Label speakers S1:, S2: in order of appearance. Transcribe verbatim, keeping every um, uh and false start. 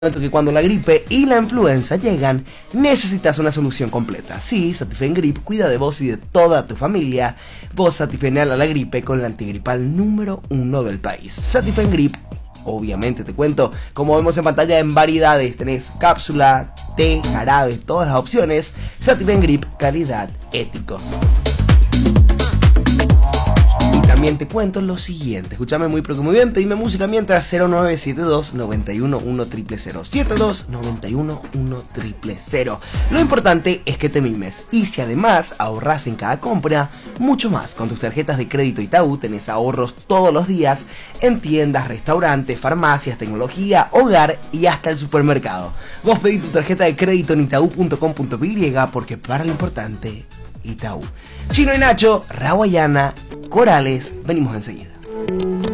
S1: Que cuando la gripe y la influenza llegan, necesitas una solución completa. Sí, Satifen Grip cuida de vos y de toda tu familia. Vos satifeneala la gripe con el antigripal número uno del país. Satifen Grip, obviamente te cuento, como vemos en pantalla, en variedades. Tenés cápsula, té, jarabe, todas las opciones. Satifen Grip, calidad, ético. También te cuento lo siguiente, escúchame muy pero que muy bien, pedime música mientras cero nueve siete dos, nueve uno uno, cero cero cero, siete dos, nueve uno uno, cero cero cero. Lo importante es que te mimes y si además ahorras en cada compra, mucho más. Con tus tarjetas de crédito Itaú tenés ahorros todos los días en tiendas, restaurantes, farmacias, tecnología, hogar y hasta el supermercado. Vos pedí tu tarjeta de crédito en itaú punto com punto pe porque para lo importante, Itaú. Chino y Nacho, Rawayana, Corales, venimos enseguida.